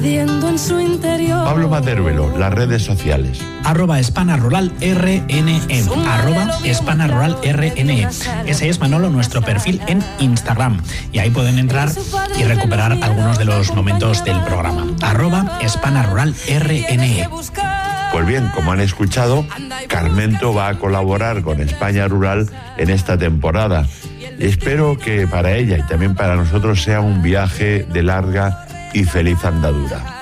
En su interior. Pablo Maderuelo, las redes sociales. @hispanaruralrne, @hispanaruralrne. Ese es, Manolo, nuestro perfil en Instagram. Y ahí pueden entrar y recuperar algunos de los momentos del programa. @hispanaruralrne. Pues bien, como han escuchado, Carmento va a colaborar con España Rural en esta temporada. Espero que para ella y también para nosotros sea un viaje de larga y feliz andadura.